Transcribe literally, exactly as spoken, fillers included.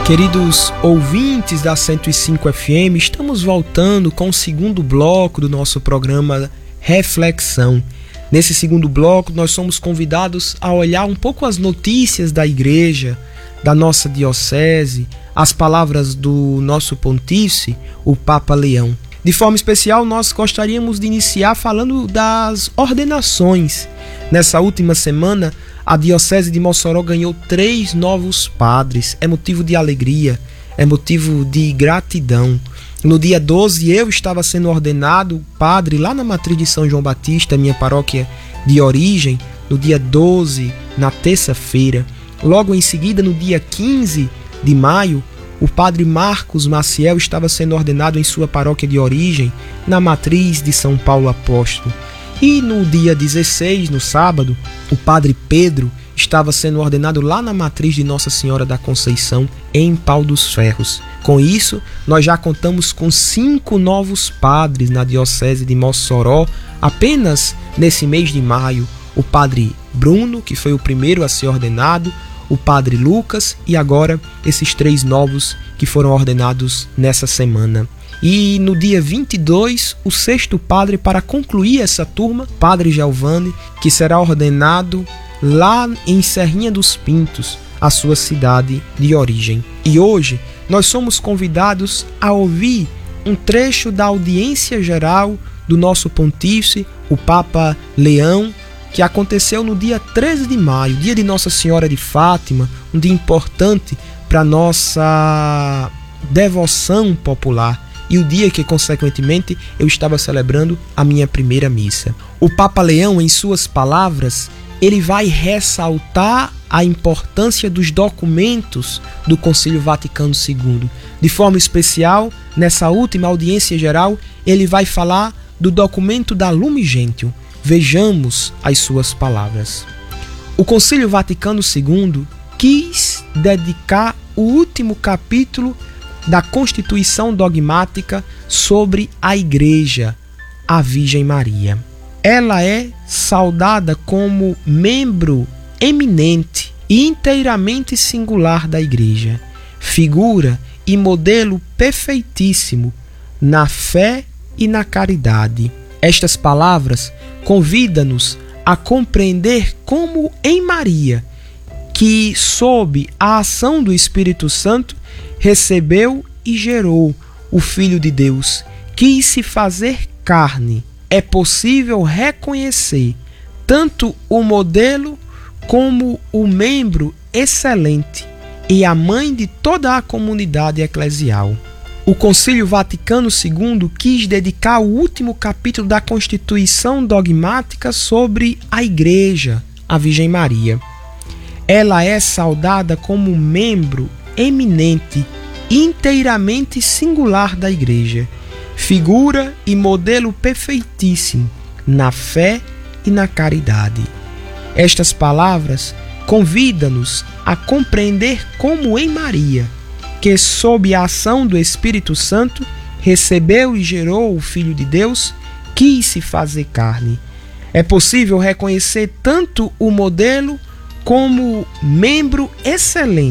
Queridos ouvintes da cento e cinco F M, estamos voltando com o segundo bloco do nosso programa Reflexão. Nesse segundo bloco, nós somos convidados a olhar um pouco as notícias da igreja, da nossa diocese, as palavras do nosso pontífice, o Papa Leão. De forma especial, nós gostaríamos de iniciar falando das ordenações. Nessa última semana, a Diocese de Mossoró ganhou três novos padres. É motivo de alegria, é motivo de gratidão. No dia doze, eu estava sendo ordenado padre lá na matriz de São João Batista, minha paróquia de origem, no dia doze, na terça-feira. Logo em seguida, no dia quinze de maio, o padre Marcos Maciel estava sendo ordenado em sua paróquia de origem, na matriz de São Paulo Apóstolo. E no dia dezesseis, no sábado, o padre Pedro estava sendo ordenado lá na matriz de Nossa Senhora da Conceição, em Pau dos Ferros. Com isso, nós já contamos com cinco novos padres na Diocese de Mossoró, apenas nesse mês de maio. O padre Bruno, que foi o primeiro a ser ordenado, o padre Lucas e agora esses três novos que foram ordenados nessa semana. E no dia vinte e dois, o sexto padre para concluir essa turma, padre Giovanni, que será ordenado lá em Serrinha dos Pintos, a sua cidade de origem. E hoje nós somos convidados a ouvir um trecho da audiência geral do nosso pontífice, o Papa Leão, que aconteceu no dia treze de maio, dia de Nossa Senhora de Fátima, um dia importante para a nossa devoção popular e o dia que, consequentemente, eu estava celebrando a minha primeira missa. O Papa Leão, em suas palavras, ele vai ressaltar a importância dos documentos do Concílio Vaticano segundo. De forma especial, nessa última audiência geral, ele vai falar do documento da Lumen Gentium. Vejamos as suas palavras. O Concílio Vaticano segundo quis dedicar o último capítulo da Constituição Dogmática sobre a Igreja, a Virgem Maria. Ela é saudada como membro eminente e inteiramente singular da Igreja, figura e modelo perfeitíssimo na fé e na caridade. Estas palavras convidam-nos a compreender como em Maria, que sob a ação do Espírito Santo recebeu e gerou o Filho de Deus, quis se fazer carne. É possível reconhecer tanto o modelo como o membro excelente e a mãe de toda a comunidade eclesial. O Concílio Vaticano segundo quis dedicar o último capítulo da Constituição Dogmática sobre a Igreja, a Virgem Maria. Ela é saudada como membro eminente, inteiramente singular da Igreja, figura e modelo perfeitíssimo na fé e na caridade. Estas palavras convidam-nos a compreender como em Maria, que sob a ação do Espírito Santo recebeu e gerou o Filho de Deus, quis se fazer carne. É possível reconhecer tanto o modelo como membro excelente